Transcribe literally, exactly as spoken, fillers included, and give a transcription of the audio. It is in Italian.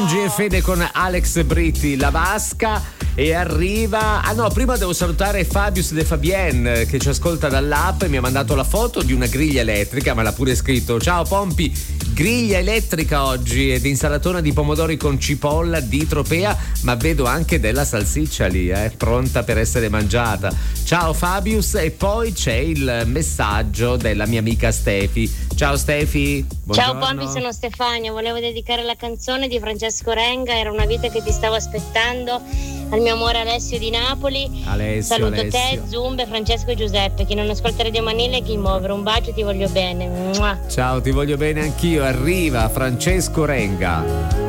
G e Fede con Alex Britti, La Vasca. E arriva. Ah no, prima devo salutare Fabius De Fabienne che ci ascolta dall'app e mi ha mandato la foto di una griglia elettrica, ma l'ha pure scritto: ciao Pompi, griglia elettrica oggi ed insalatona di pomodori con cipolla di Tropea, ma vedo anche della salsiccia lì, eh, pronta per essere mangiata. Ciao Fabius. E poi c'è il messaggio della mia amica Stefi. Ciao Stefi. Buongiorno. Ciao Pompi, sono Stefania, volevo dedicare la canzone di Francesco Renga, Era una vita che ti stavo aspettando, al mio amore Alessio di Napoli. Alessio, saluto Alessio. te, Zumbe, Francesco e Giuseppe. Chi non ascolta Radio Manile, chi muovere, un bacio, ti voglio bene. Mua. Ciao, ti voglio bene anch'io. Arriva Francesco Renga.